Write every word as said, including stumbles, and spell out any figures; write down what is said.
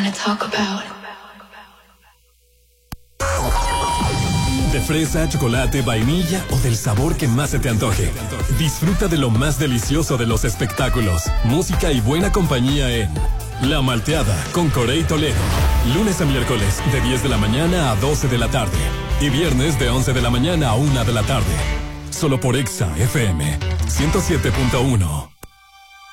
talk about. De fresa, chocolate, vainilla o del sabor que más se te antoje. Disfruta de lo más delicioso de los espectáculos, música y buena compañía en La Malteada con Corey Toledo. Lunes a miércoles de diez de la mañana a doce de la tarde. Y viernes de once de la mañana a una de la tarde. Solo por Exa F M ciento siete punto uno.